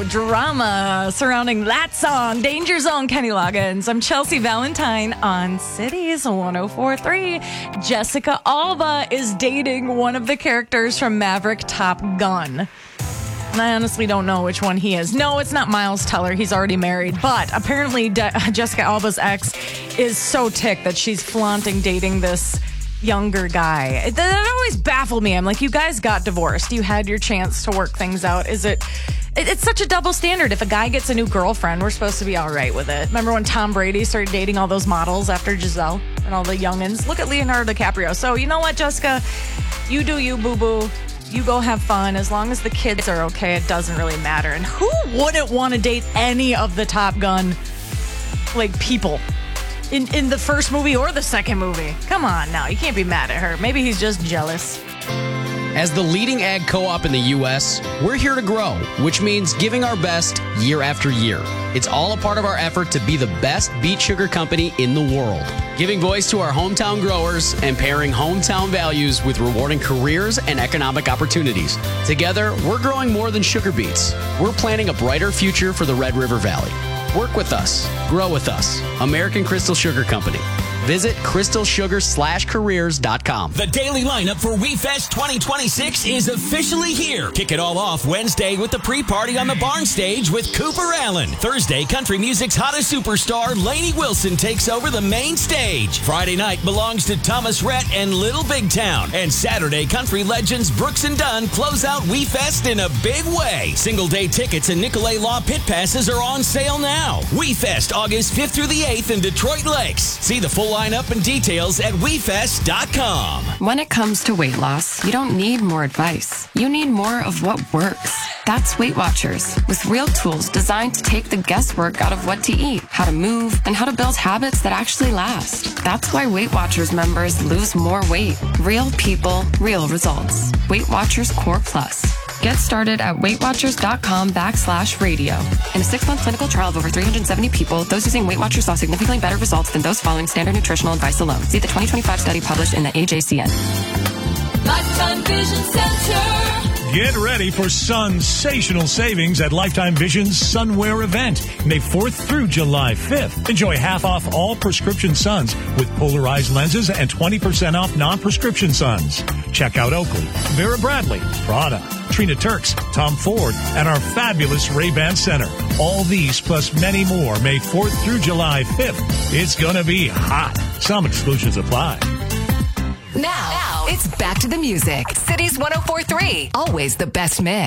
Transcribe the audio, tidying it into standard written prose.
of drama surrounding that song, Danger Zone, Kenny Loggins. I'm Chelsea Valentine on Cities 104.3. Jessica Alba is dating one of the characters from Maverick Top Gun. And I honestly don't know which one he is. No, it's not Miles Teller. He's already married. But apparently Jessica Alba's ex is so ticked that she's flaunting dating this younger guy. That always baffled me. I'm like, you guys got divorced. You had your chance to work things out. It's such a double standard. If a guy gets a new girlfriend, we're supposed to be all right with it. Remember when Tom Brady started dating all those models after Giselle and all the youngins? Look at Leonardo DiCaprio. So you know what, Jessica? You do you, boo-boo. You go have fun. As long as the kids are okay, it doesn't really matter. And who wouldn't want to date any of the Top Gun, people in the first movie or the second movie? Come on now. You can't be mad at her. Maybe he's just jealous. As the leading ag co-op in the U.S., we're here to grow, which means giving our best year after year. It's all a part of our effort to be the best beet sugar company in the world, giving voice to our hometown growers and pairing hometown values with rewarding careers and economic opportunities. Together, we're growing more than sugar beets. We're planting a brighter future for the Red River Valley. Work with us. Grow with us. American Crystal Sugar Company. Visit crystalsugar/careers.com. The daily lineup for WeFest 2026 is officially here. Kick it all off Wednesday with the pre-party on the barn stage with Cooper Allen. Thursday, country music's hottest superstar, Lainey Wilson, takes over the main stage. Friday night belongs to Thomas Rhett and Little Big Town. And Saturday, country legends Brooks and Dunn close out WeFest in a big way. Single-day tickets and Nicolay Law pit passes are on sale now. WeFest, August 5th through the 8th in Detroit Lakes. See the full lineup and details at WeFest.com. When it comes to weight loss, you don't need more advice. You need more of what works. That's Weight Watchers, with real tools designed to take the guesswork out of what to eat, how to move, and how to build habits that actually last. That's why Weight Watchers members lose more weight. Real people, real results. Weight Watchers Core Plus. Get started at WeightWatchers.com/radio. In a 6-month clinical trial of over 370 people, those using Weight Watchers saw significantly better results than those following standard nutritional advice alone. See the 2025 study published in the AJCN. Lifetime Vision Center. Get ready for sensational savings at Lifetime Vision's Sunwear event, May 4th through July 5th. Enjoy half off all prescription suns with polarized lenses and 20% off non-prescription suns. Check out Oakley, Vera Bradley, Prada, Trina Turks, Tom Ford, and our fabulous Ray-Ban Center. All these plus many more May 4th through July 5th. It's gonna be hot. Some exclusions apply. Now, it's back to the music. Cities 104.3. Always the best mix.